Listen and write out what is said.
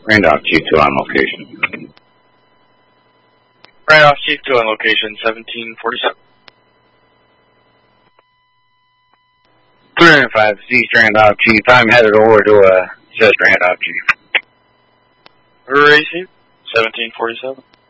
Randolph Chief 2 on location. Randolph Chief 2 on location, 1747. 305 East Randolph Chief. I'm headed over to West Randolph Chief. Racing, 1747.